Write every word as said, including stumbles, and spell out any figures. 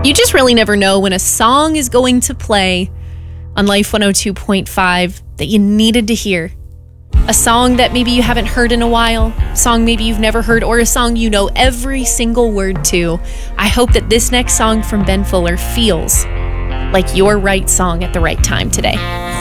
You just really never know when a song is going to play on Life one oh two point five that you needed to hear. A song that maybe you haven't heard in a while, a song maybe you've never heard, or a song you know every single word to. I hope that this next song from Ben Fuller feels like your right song at the right time today.